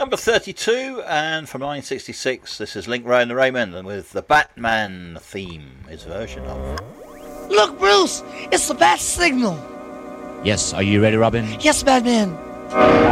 Number 32, and from 1966, this is Link Ray and the Raymen with the Batman theme, his version of. Look, Bruce, it's the bat signal. Yes, are you ready, Robin? Yes, Batman.